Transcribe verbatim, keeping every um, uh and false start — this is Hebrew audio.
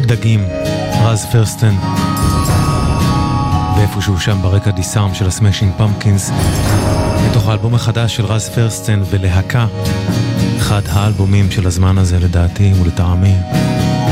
דגים, רז פרסטן, ואיפשהו שם ברקע דיסארם של הסמאשינג פמפקינס, מתוך האלבום החדש של רז פרסטן ולהקה, אחד האלבומים של הזמן הזה לדעתי ולטעמי.